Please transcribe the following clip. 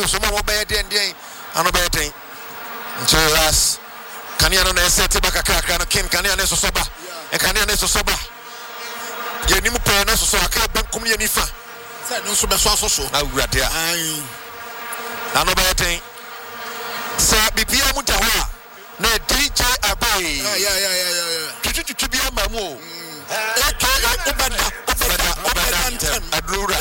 so mo be den ano be ten ncheras kania no na esete bakaka no kin kania ne so soba e kania ne so soba ye ni mu pe na so aka bankum ne nifa say no so be so asoso awurade a ano be ten sa bibia mu tawa na DJ Abai tutu bia mamu obanda adrura